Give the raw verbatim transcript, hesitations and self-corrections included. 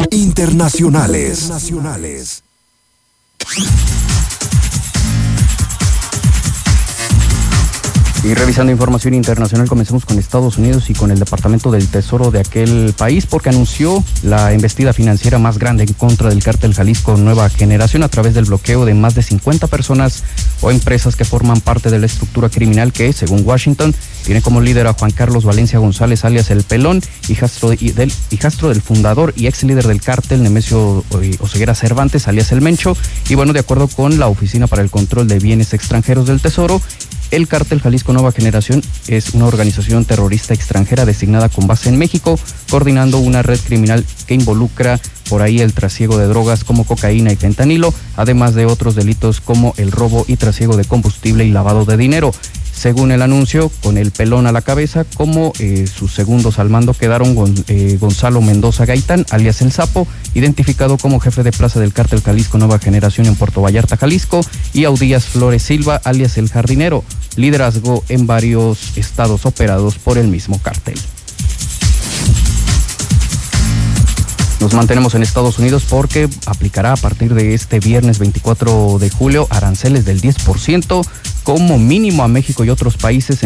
Internacionales. Internacionales. Y revisando información internacional, comencemos con Estados Unidos y con el Departamento del Tesoro de aquel país, porque anunció la embestida financiera más grande en contra del cártel Jalisco Nueva Generación a través del bloqueo de más de cincuenta personas o empresas que forman parte de la estructura criminal que, según Washington, tiene como líder a Juan Carlos Valencia González, alias El Pelón, hijastro del, hijastro del fundador y ex líder del cártel, Nemesio Oseguera Cervantes, alias El Mencho. Y bueno, de acuerdo con la Oficina para el Control de Bienes Extranjeros del Tesoro, el cártel Jalisco Nueva Generación es una organización terrorista extranjera designada con base en México, coordinando una red criminal que involucra por ahí el trasiego de drogas como cocaína y fentanilo, además de otros delitos como el robo y trasiego de combustible y lavado de dinero. Según el anuncio, con El Pelón a la cabeza, como eh, sus segundos al mando quedaron Gon, eh, Gonzalo Mendoza Gaitán, alias El Sapo, identificado como jefe de plaza del cártel Jalisco Nueva Generación en Puerto Vallarta, Jalisco, y Audías Flores Silva, alias El Jardinero, liderazgo en varios estados operados por el mismo cártel. Nos mantenemos en Estados Unidos porque aplicará a partir de este viernes veinticuatro de julio aranceles del diez por ciento como mínimo a México y otros países